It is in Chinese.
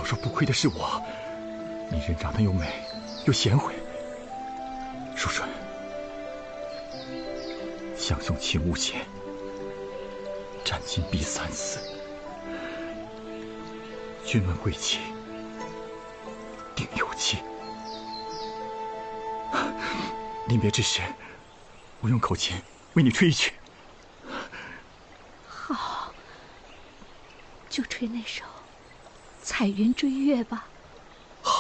说不亏的是我。你人长得又美又贤惠，淑顺，相送情无间，战金逼三思。君问贵妻，定有期。临别之时，我用口琴为你吹一曲。 好，就吹那首《彩云追月》吧。